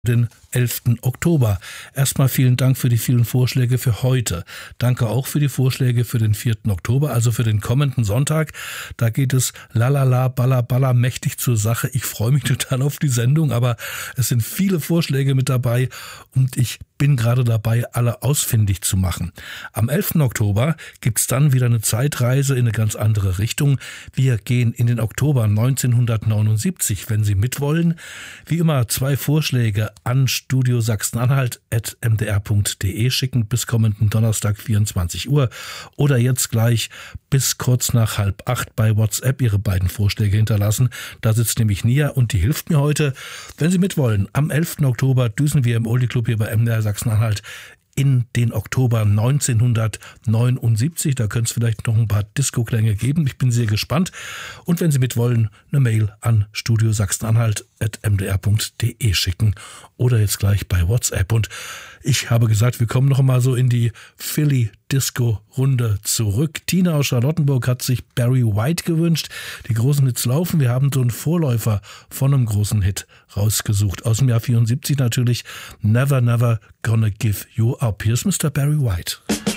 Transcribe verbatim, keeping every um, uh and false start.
den elften Oktober. Erstmal vielen Dank für die vielen Vorschläge für heute. Danke auch für die Vorschläge für den vierten Oktober, also für den kommenden Sonntag. Da geht es lalala, balla, balla, mächtig zur Sache. Ich freue mich total auf die Sendung, aber es sind viele Vorschläge mit dabei und ich bin gerade dabei, alle ausfindig zu machen. Am elften Oktober gibt's dann wieder eine Zeitreise in eine ganz andere Richtung. Wir gehen in den Oktober neunzehnhundertneunundsiebzig, wenn Sie mitwollen. Wie immer zwei Vorschläge an studio sachsen-anhalt at m d r punkt d e schicken bis kommenden Donnerstag vierundzwanzig Uhr oder jetzt gleich bis kurz nach halb acht bei WhatsApp Ihre beiden Vorschläge hinterlassen. Da sitzt nämlich Nia und die hilft mir heute. Wenn Sie mitwollen, am elften Oktober düsen wir im Oldie Club hier bei M D R Sachsen-Anhalt in den Oktober neunzehnhundertneunundsiebzig. Da könnte es vielleicht noch ein paar Disco-Klänge geben. Ich bin sehr gespannt. Und wenn Sie mitwollen, eine Mail an studio sachsen-anhalt at m d r punkt d e schicken oder jetzt gleich bei WhatsApp. Und ich habe gesagt, wir kommen noch mal so in die Philly-Disco-Runde zurück. Tina aus Charlottenburg hat sich Barry White gewünscht. Die großen Hits laufen. Wir haben so einen Vorläufer von einem großen Hit rausgesucht. Aus dem Jahr vierundsiebzig natürlich. Never, never gonna give you up. Hier ist Mister Barry White.